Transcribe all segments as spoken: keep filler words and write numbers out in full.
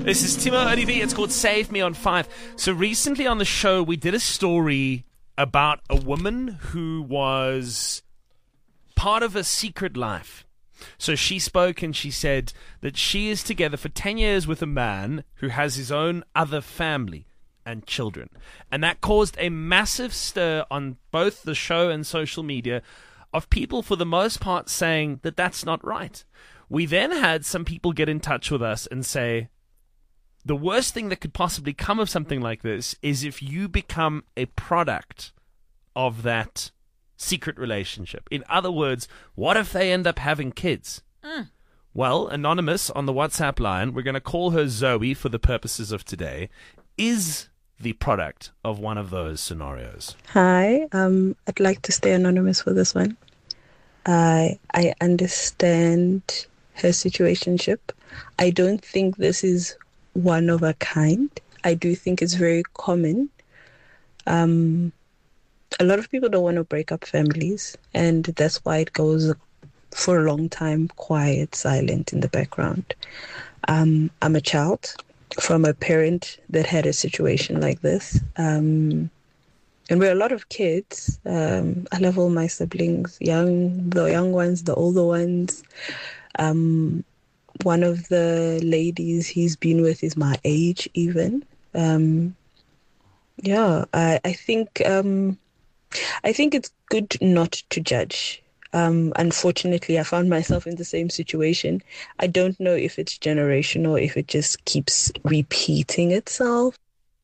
This is Timo Olivier. It's called Save Me on Five. So recently on the show, we did a story about a woman who was part of a secret life. So she spoke and she said that she is together for ten years with a man who has his own other family and children. And that caused a massive stir on both the show and social media of people, for the most part, saying that that's not right. We then had some people get in touch with us and say, the worst thing that could possibly come of something like this is if you become a product of that secret relationship. In other words, what if they end up having kids? Mm. Well, Anonymous on the WhatsApp line, we're going to call her Zoe for the purposes of today, is the product of one of those scenarios. Hi, um, I'd like to stay anonymous for this one. I I understand her situationship. I don't think this is one of a kind. I do think it's very common. Um, a lot of people don't want to break up families, and that's why it goes for a long time quiet, silent in the background. Um, I'm a child from a parent that had a situation like this. Um, and we're a lot of kids. Um, I love all my siblings, young, the young ones, the older ones. Um, one of the ladies he's been with is my age even. Um, yeah, I, I think um, I think it's good not to judge. Um, unfortunately, I found myself in the same situation. I don't know if it's generational, if it just keeps repeating itself.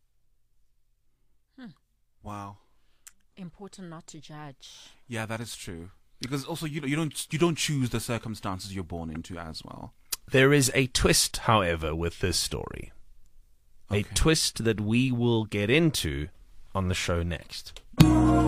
Hmm. Wow. Important not to judge. Yeah, that is true. Because also you you don't you don't choose the circumstances you're born into as well. There is a twist, however, with this story. Okay. A twist that we will get into on the show next.